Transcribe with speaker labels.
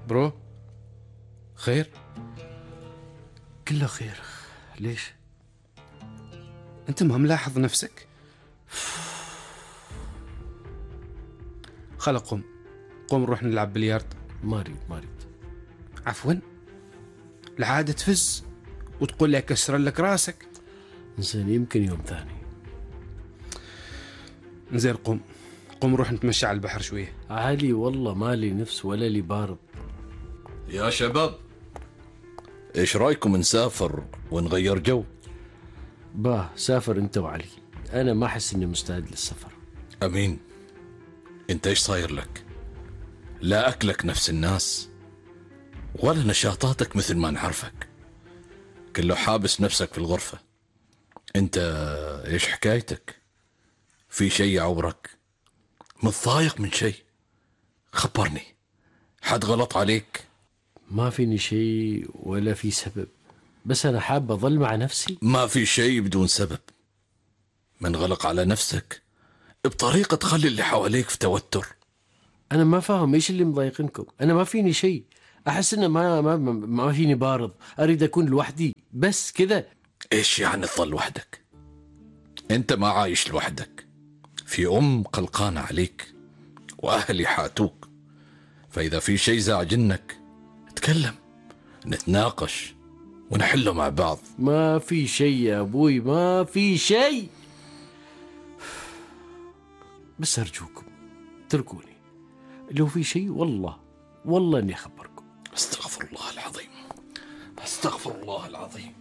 Speaker 1: برو خير؟
Speaker 2: كله خير. ليش؟
Speaker 1: انت ما ملاحظ نفسك؟ خلا قم نروح نلعب بلياردو.
Speaker 2: ما اريد.
Speaker 1: عفوا، العادة تفز وتقول لي اكسر لك راسك.
Speaker 2: زين، يمكن يوم ثاني.
Speaker 1: زين قم نروح نتمشى على البحر شوية.
Speaker 2: علي والله مالي نفس ولا لي بارد.
Speaker 3: يا شباب، ايش رايكم نسافر ونغير جو؟
Speaker 2: سافر انت وعلي، انا ما احس اني مستعد للسفر.
Speaker 3: امين، انت ايش صاير لك؟ لا اكلك نفس الناس ولا نشاطاتك مثل ما نعرفك، كله حابس نفسك في الغرفة. انت ايش حكايتك؟ في شيء يعورك؟ متضايق من شيء؟ خبرني، حد غلط عليك؟
Speaker 2: ما فيني شيء ولا في سبب، بس انا حاب اظل مع نفسي.
Speaker 3: ما في شيء بدون سبب. منغلق على نفسك بطريقة تخلي اللي حواليك في توتر.
Speaker 2: انا ما فاهم ايش اللي مضايقنكم. انا ما فيني شيء، احس انه ما فيني بارد، اريد اكون لوحدي بس كذا.
Speaker 3: ايش يعني تظل وحدك؟ انت ما عايش لوحدك، في قلقانة عليك واهل يحاتوك. فاذا في شيء زعجنك تكلم، نتناقش ونحله مع بعض.
Speaker 2: ما في شيء يا ابوي، ما في شيء. بس ارجوكم تركوني، لو في شيء والله اني اخبركم.
Speaker 3: استغفر الله العظيم، استغفر الله العظيم.